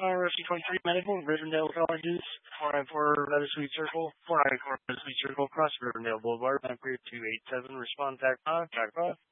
Rescue 23 Medical, Rivendell Colleges, 494 Meadowsweet Circle, 494 Meadowsweet Circle, across Rivendell Boulevard, 93287, respond, TAC 5, TAC 5.